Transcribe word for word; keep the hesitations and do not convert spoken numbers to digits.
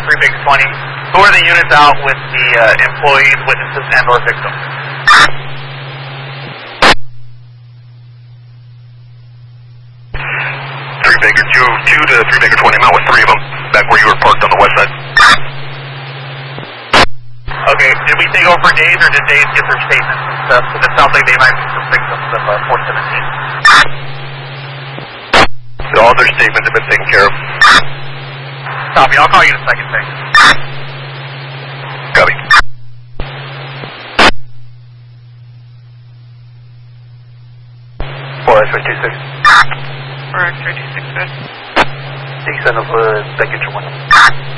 three Big twenty. Who are the units out with the uh, employees, witnesses, and or victims? three Baker two, two to three Baker twenty. I'm out with three of them, back where you were parked on the west side. Okay, did we take over days, or did days get their statements and stuff? Because it sounds like they might be some victims of uh, four seventeen. All their statements have been taken care of. Copy, I'll call you in a second, thanks. Copy. four X ray two six. four X ray two six, good. Descend of uh, Baker one.